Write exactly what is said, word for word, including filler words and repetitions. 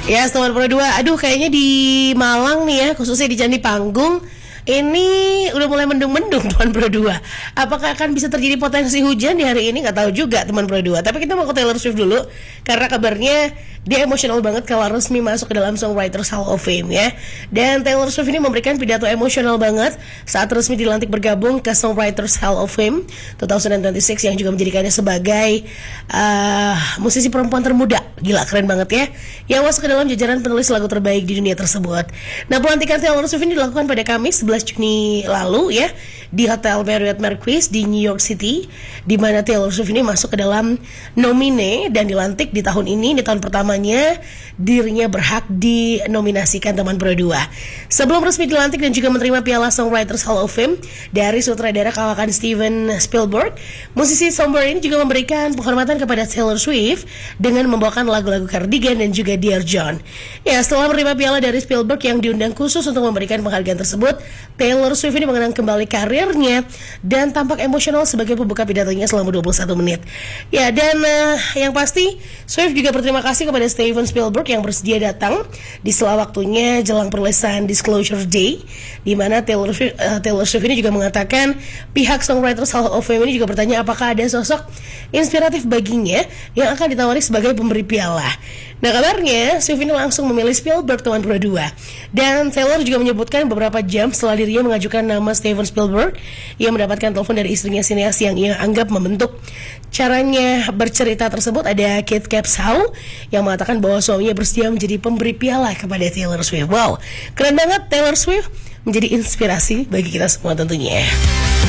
Ya, teman Pro dua. Aduh, kayaknya di Malang nih ya, khususnya di Candi Panggung, ini udah mulai mendung-mendung teman Pro dua. Apakah akan bisa terjadi potensi hujan di hari ini? Nggak tahu juga teman Pro dua. Tapi kita mau ke Taylor Swift dulu, karena kabarnya dia emosional banget kalau resmi masuk ke dalam Songwriters Hall of Fame ya. Dan Taylor Swift ini memberikan pidato emosional banget saat resmi dilantik bergabung ke Songwriters Hall of Fame dua ribu dua puluh enam, yang juga menjadikannya sebagai uh, musisi perempuan termuda. Gila, keren banget ya, yang masuk ke dalam jajaran penulis lagu terbaik di dunia tersebut. Nah, pelantikan Taylor Swift ini dilakukan pada Kamis sebelas Juni lalu ya, di Hotel Marriott Marquis di New York City, di mana Taylor Swift ini masuk ke dalam nomine dan dilantik di tahun ini. Di tahun pertamanya dirinya berhak dinominasikan teman Pro dua. Sebelum resmi dilantik dan juga menerima piala Songwriters Hall of Fame dari sutradara kawakan Steven Spielberg, musisi Somber ini juga memberikan penghormatan kepada Taylor Swift dengan membawakan lagu-lagu Cardigan dan juga Dear John. Ya, setelah menerima piala dari Spielberg yang diundang khusus untuk memberikan penghargaan tersebut, Taylor Swift ini mengenang kembali karirnya dan tampak emosional sebagai pembuka pidatonya selama dua puluh satu menit. Ya, dan uh, yang pasti Swift juga berterima kasih kepada Steven Spielberg yang bersedia datang di sela waktunya jelang perilisan Disclosure Day, di mana Taylor Swift, uh, Taylor Swift ini juga mengatakan pihak Songwriters Hall of Fame ini juga bertanya apakah ada sosok inspiratif baginya yang akan ditawari sebagai pemberi piala. Nah, kabarnya Swift ini langsung memilih Spielberg teman Pro dua. Dan Taylor juga menyebutkan beberapa jam setelah dirinya mengajukan nama Steven Spielberg, ia mendapatkan telepon dari istrinya sineas yang ia anggap membentuk caranya bercerita tersebut. Ada Kate Capshaw yang mengatakan bahwa suaminya bersedia menjadi pemberi piala kepada Taylor Swift. Wow, keren banget, Taylor Swift menjadi inspirasi bagi kita semua tentunya.